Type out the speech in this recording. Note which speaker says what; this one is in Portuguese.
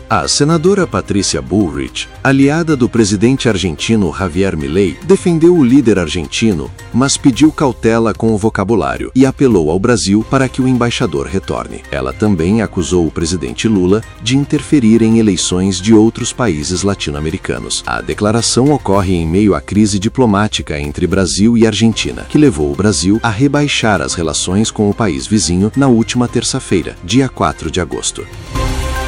Speaker 1: A senadora Patrícia Bullrich, aliada do presidente argentino Javier Milei, defendeu o líder argentino, mas pediu cautela com o vocabulário e apelou ao Brasil para que o embaixador retorne. Ela também acusou o presidente Lula de interferir em eleições de outros países latino-americanos. A declaração ocorre em meio à crise diplomática entre Brasil e Argentina, que levou o Brasil a rebaixar as relações com o país vizinho na última terça-feira, dia 4 de agosto.